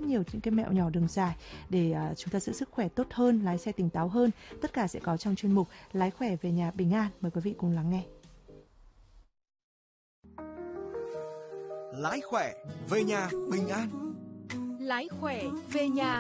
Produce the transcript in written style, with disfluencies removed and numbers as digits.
nhiều những cái mẹo nhỏ đường dài để chúng ta giữ sức khỏe tốt hơn, lái xe tỉnh táo hơn. Tất cả sẽ có trong chuyên mục Lái khỏe về nhà bình an. Mời quý vị cùng lắng nghe. Lái khỏe về nhà bình an. Lái khỏe về nhà